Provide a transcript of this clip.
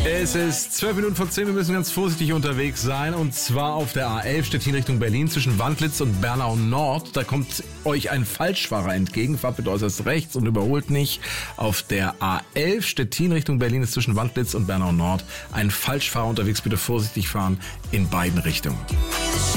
Es ist 12 Minuten vor 10, wir müssen ganz vorsichtig unterwegs sein. Und zwar auf der A11 Stettin Richtung Berlin zwischen Wandlitz und Bernau Nord. Da kommt euch ein Falschfahrer entgegen, fahrt bitte äußerst rechts und überholt nicht. Auf der A11 Stettin Richtung Berlin ist zwischen Wandlitz und Bernau Nord ein Falschfahrer unterwegs, bitte vorsichtig fahren in beiden Richtungen.